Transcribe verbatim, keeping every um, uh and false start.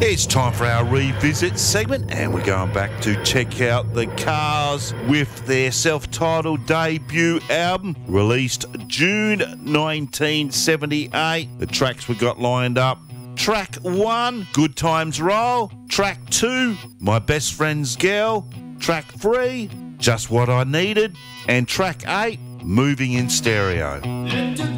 It's time for our revisit segment, and we're going back to check out the Cars with their self-titled debut album, released June nineteen seventy-eight. The tracks we got lined up: track one, Good Times Roll; track two, My Best Friend's Girl; track three, Just What I Needed; and track eight, Moving in Stereo.